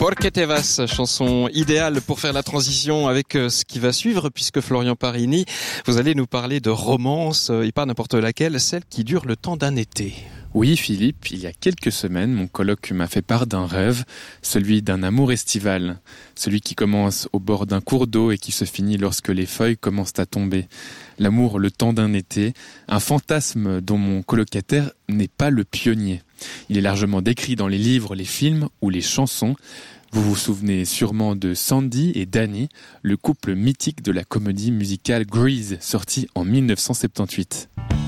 Porque te vas, chanson idéale pour faire la transition avec ce qui va suivre, puisque Florian Parini, vous allez nous parler de romance, et pas n'importe laquelle, celle qui dure le temps d'un été. Oui Philippe, il y a quelques semaines, mon coloc m'a fait part d'un rêve, celui d'un amour estival, celui qui commence au bord d'un cours d'eau et qui se finit lorsque les feuilles commencent à tomber. L'amour le temps d'un été, un fantasme dont mon colocataire n'est pas le pionnier. Il est largement décrit dans les livres, les films ou les chansons. Vous vous souvenez sûrement de Sandy et Danny, le couple mythique de la comédie musicale Grease, sortie en 1978.